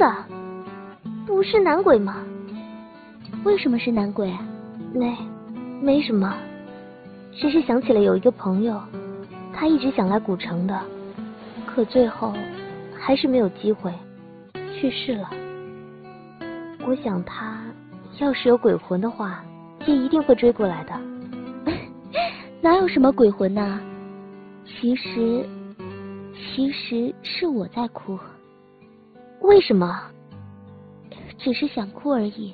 的，不是男鬼吗？ 为什么是男鬼？ 没什么，只是想起了有一个朋友，他一直想来古城的，可最后还是没有机会，去世了。我想他要是有鬼魂的话，也一定会追过来的。 哪有什么鬼魂呢？其实是我在哭。 为什么？ 只是想哭而已。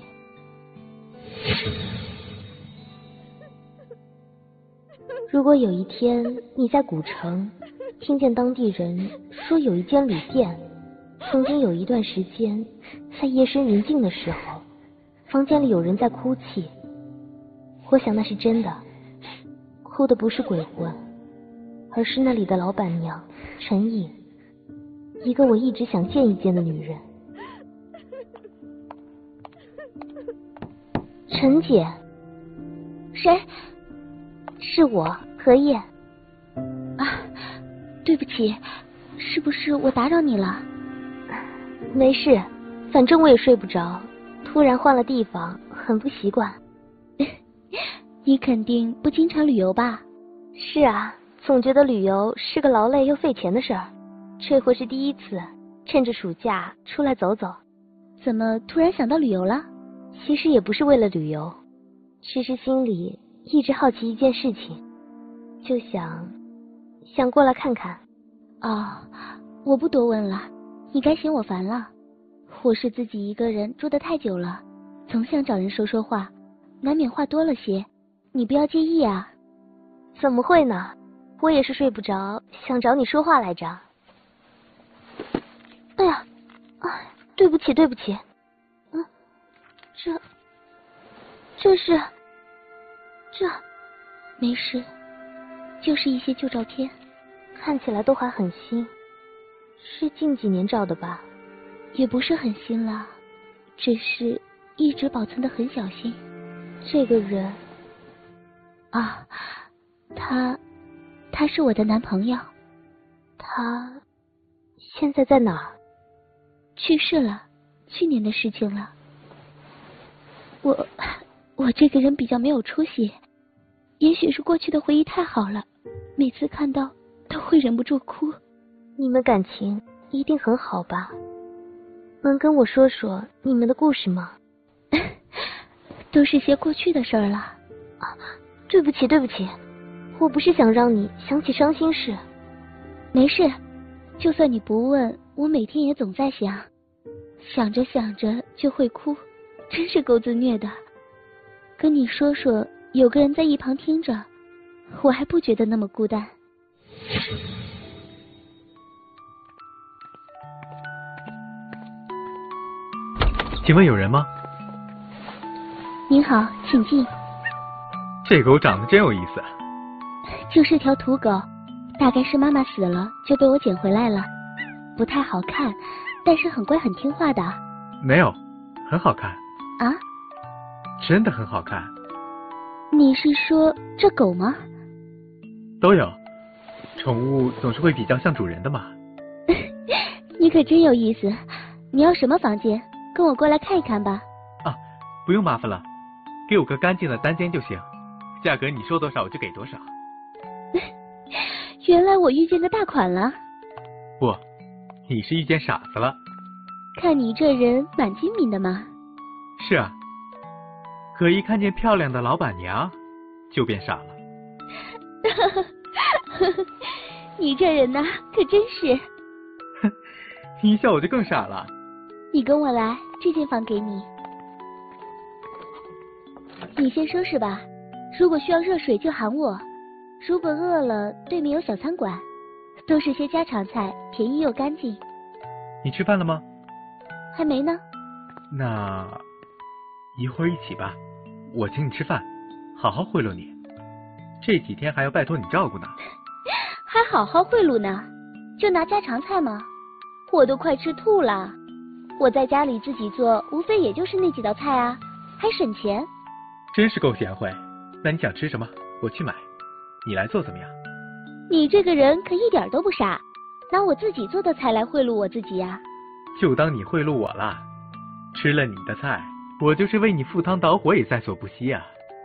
如果有一天你在古城听见当地人说有一间旅店，曾经有一段时间在夜深人静的时候，房间里有人在哭泣，我想那是真的，哭的不是鬼魂，而是那里的老板娘陈颖，一个我一直想见一见的女人。陈姐。 谁？ 是我，何燕。 啊，对不起，是不是我打扰你了？ 没事，反正我也睡不着，突然换了地方，很不习惯。 你肯定不经常旅游吧？ 是啊，总觉得旅游是个劳累又费钱的事儿，这回是第一次，趁着暑假出来走走。 怎么突然想到旅游了？ 其实也不是为了旅游，只是心里一直好奇一件事情，就想过来看看。 哦，我不多问了，你该嫌我烦了。我是自己一个人住得太久了，总想找人说说话，难免话多了些，你不要介意啊。 怎么会呢？我也是睡不着，想找你说话来着。哎呀，对不起。这没事，就是一些旧照片， 看起来都还很新，是近几年照的吧？ 也不是很新了，只是一直保存得很小心。 这个人啊，他是我的男朋友。 他现在在哪儿？ 去世了，去年的事情了。我这个人比较没有出息，也许是过去的回忆太好了，每次看到都会忍不住哭。 你们感情一定很好吧？能跟我说说你们的故事吗？ 都是些过去的事儿了。 啊，对不起，我不是想让你想起伤心事。 没事，就算你不问，我每天也总在想，想着想着就会哭，真是够自虐的。跟你说说，有个人在一旁听着，我还不觉得那么孤单。 请问有人吗？ 您好，请进。 这狗长得真有意思。 就是条土狗，大概是妈妈死了就被我捡回来了，不太好看，但是很乖很听话的。 没有，很好看。 啊？ 真的很好看。 你是说这狗吗？ 都有，宠物总是会比较像主人的嘛。 你可真有意思，你要什么房间？跟我过来看一看吧。 啊，不用麻烦了，给我个干净的单间就行，价格你说多少我就给多少。 原来我遇见个大款了。 不，你是遇见傻子了。 看你这人蛮精明的嘛。 是啊，可一看见漂亮的老板娘就变傻了。 你这人呐，可真是。 你一笑我就更傻了。 你跟我来，这间房给你。你先收拾吧，如果需要热水就喊我，如果饿了，对面有小餐馆，都是些家常菜，便宜又干净。 你吃饭了吗？ 还没呢。 那一会儿一起吧，我请你吃饭，好好贿赂你，这几天还要拜托你照顾呢。 还好好贿赂呢，就拿家常菜吗？我都快吃吐了。我在家里自己做，无非也就是那几道菜啊，还省钱。 真是够贤惠。那你想吃什么？我去买，你来做怎么样？ 你这个人可一点都不傻，拿我自己做的菜来贿赂我自己呀。 就当你贿赂我了。吃了你的菜，我就是为你赴汤蹈火也在所不惜啊。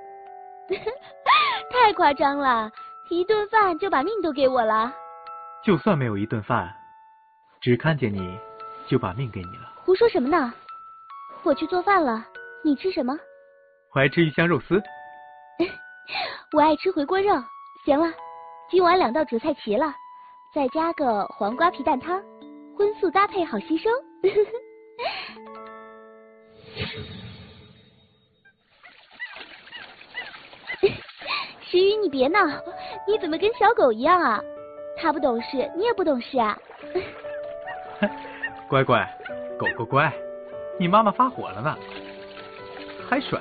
太夸张了，一顿饭就把命都给我了。 就算没有一顿饭，只看见你就把命给你了。 胡说什么呢？我去做饭了，你吃什么？ 我爱吃鱼香肉丝。 我爱吃回锅肉。行了，今晚2道主菜齐了，再加个黄瓜皮蛋汤，荤素搭配好吸收。石宇，你别闹，你怎么跟小狗一样啊？他不懂事，你也不懂事啊。 乖乖，狗乖，你妈妈发火了呢，还甩，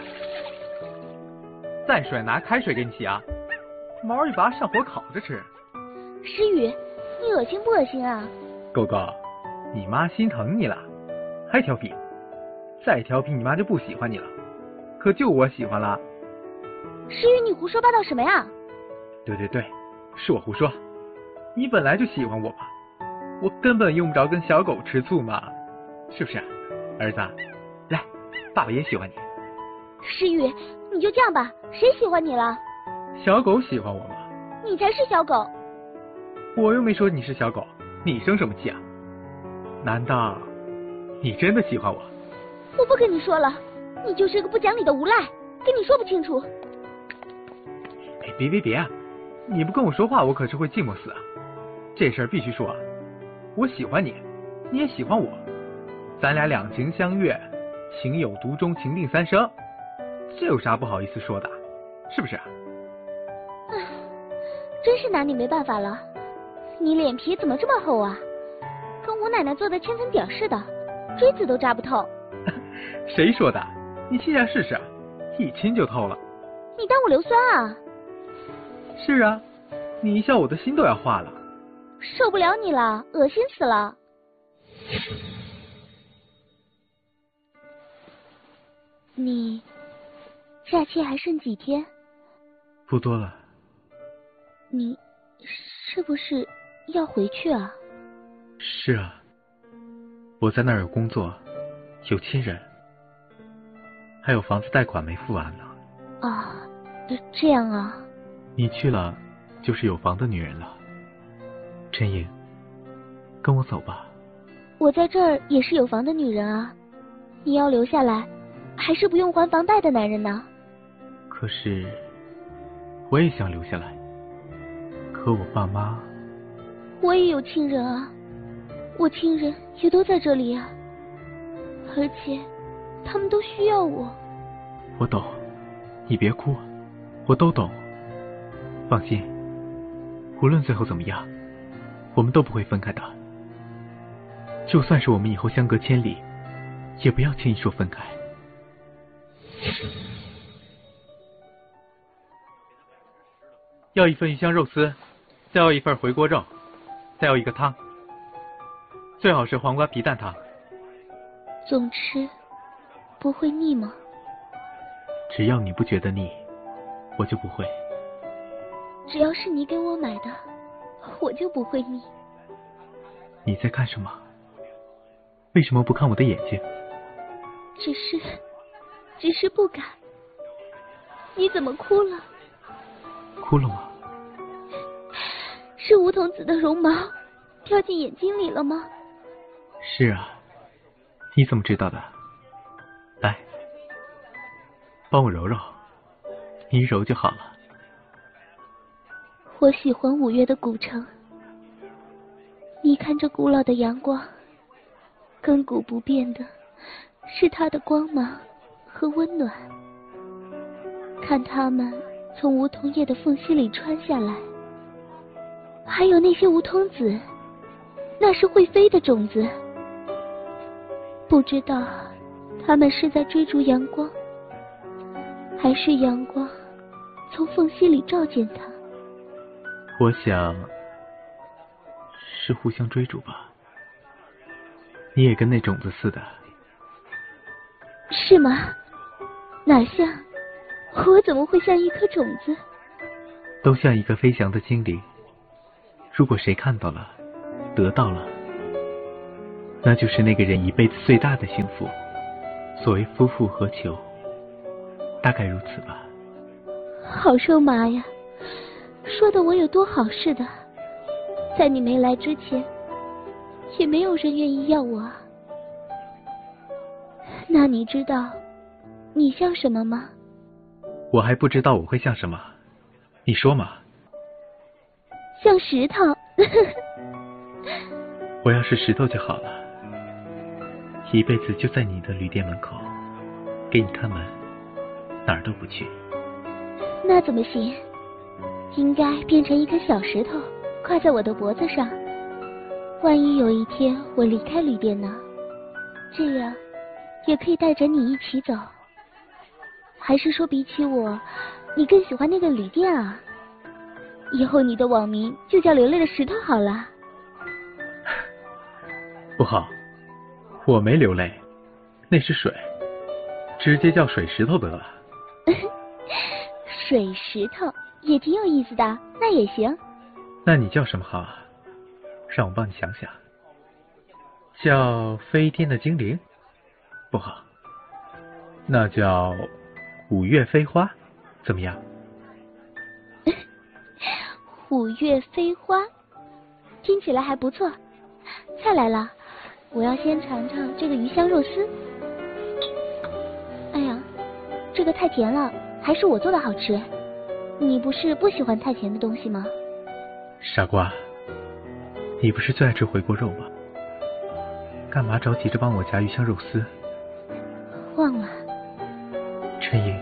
再甩拿开水给你洗啊，毛一拔上火烤着吃。 石宇，你恶心不恶心啊？ 狗狗，你妈心疼你了，还调皮，再调皮你妈就不喜欢你了，可就我喜欢了。 石宇，你胡说八道什么呀？ 对，是我胡说，你本来就喜欢我嘛，我根本用不着跟小狗吃醋嘛，是不是？儿子，来，爸爸也喜欢你。 石宇，你就这样吧，谁喜欢你了？ 小狗喜欢我吗？ 你才是小狗。 我又没说你是小狗，你生什么气啊？难道你真的喜欢我？ 我不跟你说了，你就是个不讲理的无赖，跟你说不清楚。 哎，别啊！你不跟我说话，我可是会寂寞死啊！这事儿必须说啊！我喜欢你，你也喜欢我，咱俩两情相悦，情有独钟，情定三生，这有啥不好意思说的？是不是？ 唉，真是拿你没办法了，你脸皮怎么这么厚啊？跟我奶奶做的千层底似的，锥子都扎不透。 谁说的？你亲下试试，一亲就透了。 你当我硫酸啊？ 是啊，你一笑我的心都要化了。 受不了你了，恶心死了。你假期还剩几天？ 不多了。 你是不是要回去啊？ 是啊，我在那儿有工作，有亲人，还有房子贷款没付完呢。 啊，这样啊。 你去了，就是有房的女人了。陈颖，跟我走吧。 我在这儿也是有房的女人啊，你要留下来，还是不用还房贷的男人呢？ 可是，我也想留下来。可我爸妈…… 我也有亲人啊，我亲人也都在这里啊，而且他们都需要我。 我懂，你别哭，我都懂。放心，无论最后怎么样，我们都不会分开的。就算是我们以后相隔千里，也不要轻易说分开。要一份鱼香肉丝，再要一份回锅肉，再要一个汤，最好是黄瓜皮蛋汤。 总吃不会腻吗？ 只要你不觉得腻，我就不会。 只要是你给我买的，我就不会腻。 你在看什么？为什么不看我的眼睛？ 只是不敢。你怎么哭了？ 哭了吗？ 是梧桐子的绒毛掉进眼睛里了吗？ 是啊，你怎么知道的？来，帮我揉揉，你一揉就好了。 我喜欢5月的古城，你看这古老的阳光，亘古不变的是它的光芒和温暖。看它们从梧桐叶的缝隙里穿下来，还有那些梧桐子，那是会飞的种子。不知道它们是在追逐阳光，还是阳光从缝隙里照见它。 我想是互相追逐吧。你也跟那种子似的。 是吗？哪像？我怎么会像一颗种子？ 都像一个飞翔的精灵。如果谁看到了，得到了， 那就是那个人一辈子最大的幸福。所谓夫复何求，大概如此吧。 好肉麻呀，说的我有多好似的。在你没来之前，也没有人愿意要我啊。那你知道你像什么吗？ 我还不知道我会像什么，你说嘛。 像石头。 我要是石头就好了，一辈子就在你的旅店门口，给你看门，哪儿都不去。 那怎么行？应该变成一颗小石头，挂在我的脖子上。万一有一天我离开旅店呢？这样也可以带着你一起走。还是说比起我，你更喜欢那个旅店啊？以后你的网名就叫流泪的石头好了。 不好，我没流泪，那是水，直接叫水石头得了。 水石头也挺有意思的，那也行。 那你叫什么好啊？让我帮你想想。叫飞天的精灵？不好，那叫五月飞花，怎么样？ 五月飞花，听起来还不错。菜来了，我要先尝尝这个鱼香肉丝。哎呀，这个太甜了，还是我做的好吃。你不是不喜欢太甜的东西吗？ 傻瓜，你不是最爱吃回锅肉吗？干嘛着急着帮我夹鱼香肉丝？ 忘了。 陈颖，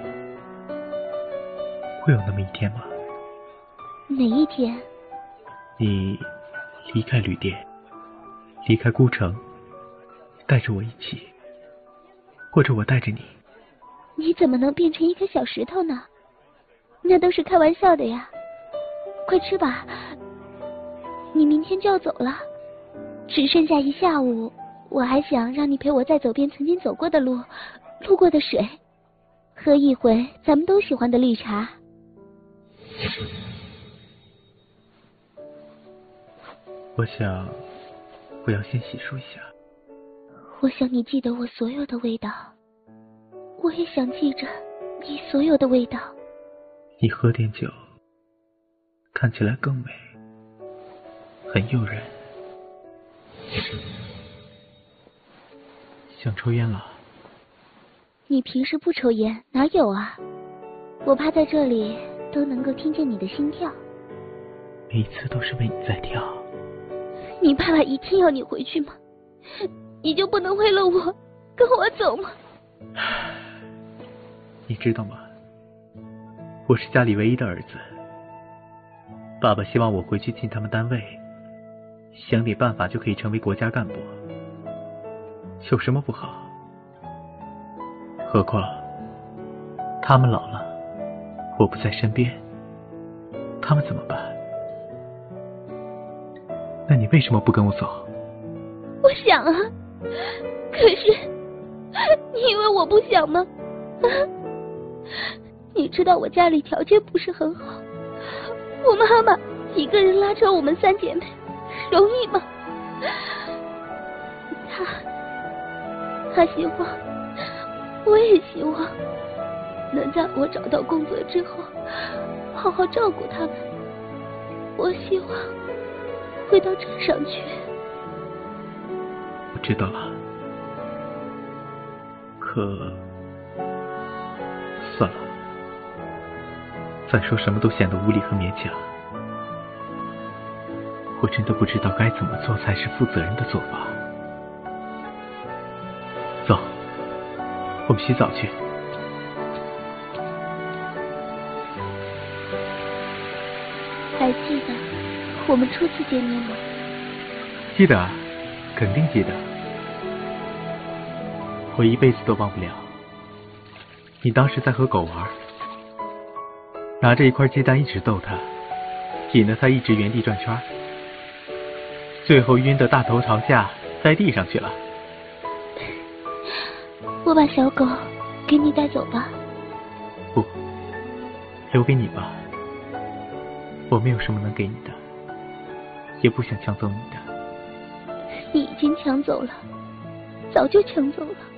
会有那么一天吗？ 哪一天？ 你离开旅店，离开孤城，带着我一起，或者我带着你。 你怎么能变成一颗小石头呢？那都是开玩笑的呀。快吃吧，你明天就要走了，只剩下一下午。我还想让你陪我再走遍曾经走过的路，路过的水，喝一回咱们都喜欢的绿茶。 我想我要先洗漱一下。 我想你记得我所有的味道，我也想记着你所有的味道。 你喝点酒，看起来更美，很诱人。想抽烟了？ 你平时不抽烟，哪有啊？我怕在这里都能够听见你的心跳。 每一次都是为你在跳。 你爸爸一定要你回去吗？你就不能为了我跟我走吗？ 你知道吗？我是家里唯一的儿子，爸爸希望我回去进他们单位，想点办法就可以成为国家干部，有什么不好？何况他们老了，我不在身边，他们怎么办？那你为什么不跟我走？ 我想啊，可是你以为我不想吗？你知道我家里条件不是很好，我妈妈一个人拉扯我们三姐妹，容易吗？她希望，我也希望能在我找到工作之后好好照顾他们。我希望回到镇上去。 我知道了，可算了，再说什么都显得无理和勉强。我真的不知道该怎么做才是负责任的做法。走，我们洗澡去。 还记得我们初次见面吗？ 记得啊，肯定记得。我一辈子都忘不了。你当时在和狗玩，拿着一块鸡蛋一直逗它，引得它一直原地转圈，最后晕得大头朝下在地上去了。 我把小狗给你带走吧。 不，留给你吧。我没有什么能给你的，也不想抢走你的。 你已经抢走了，早就抢走了。